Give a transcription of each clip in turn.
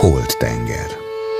Holdtenger.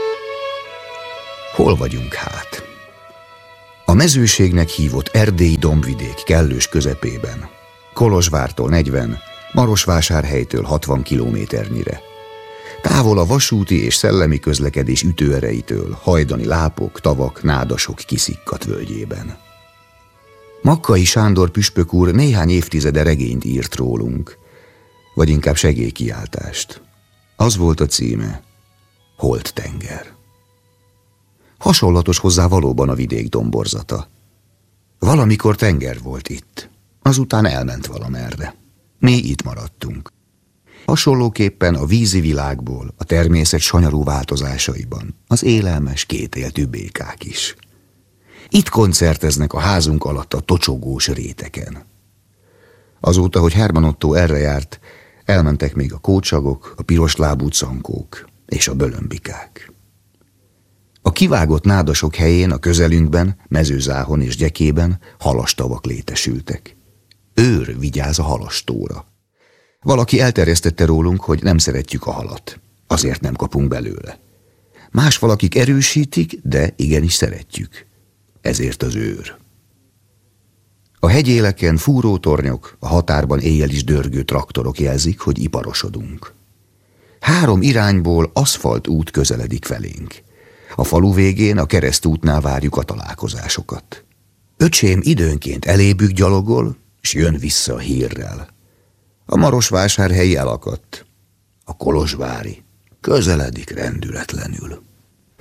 Hol vagyunk hát? A mezőségnek hívott erdélyi dombvidék kellős közepében. Kolozsvártól 40, Marosvásárhelytől 60 kilométernyire. Távol a vasúti és szellemi közlekedés ütőereitől, hajdani lápok, tavak, nádasok kiszikkadt völgyében. Makkai Sándor püspök úr néhány évtizede regényt írt rólunk, vagy inkább segélykiáltást. Az volt a címe, Holdtenger. Hasonlatos hozzá valóban a vidék domborzata. Valamikor tenger volt itt, azután elment valamerre. Mi itt maradtunk. Hasonlóképpen a vízi világból, a természet sanyarú változásaiban az élelmes kétéltű békák is. Itt koncerteznek a házunk alatt a tocsogós réteken. Azóta, hogy Herman Ottó erre járt, elmentek még a kócsagok, a piroslábú cankók és a bölömbikák. A kivágott nádasok helyén a közelünkben, Mezőzáhon és Gyekében halastavak létesültek. Őr vigyáz a halastóra. Valaki elterjesztette rólunk, hogy nem szeretjük a halat, azért nem kapunk belőle. Más valakik erősítik, de igenis szeretjük. Ezért az őr. A hegyéleken fúrótornyok, a határban éjjel is dörgő traktorok jelzik, hogy iparosodunk. 3 irányból aszfalt út közeledik felénk. A falu végén, a keresztútnál várjuk a találkozásokat. Öcsém időnként elébük gyalogol, s jön vissza a hírrel. A marosvásárhelyi elakadt. A kolozsvári közeledik rendületlenül.